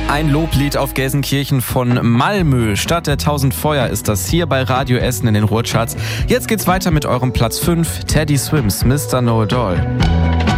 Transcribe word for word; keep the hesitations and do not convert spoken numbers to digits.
Ein Loblied auf Gelsenkirchen von Malmö. Stadt der tausend Feuer ist das hier bei Radio Essen in den Ruhrcharts. Jetzt geht's weiter mit eurem Platz fünf. Teddy Swims, Mister Know It All.